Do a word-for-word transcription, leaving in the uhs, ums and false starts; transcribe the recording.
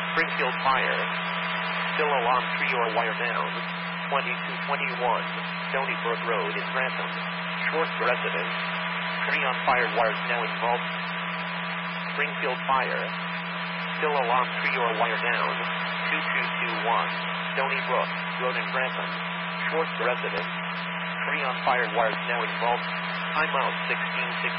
Springfield Fire. Still alarm tree or wire down. twenty-two twenty-one. Stony Brook Road in Grantham. Short residence. Tree on fire, wires now involved. Springfield Fire. Still alarm tree or wire down. two two two one. Stony Brook Road in Grantham. Short residence. Tree on fire, wires now involved. Time out sixteen sixteen.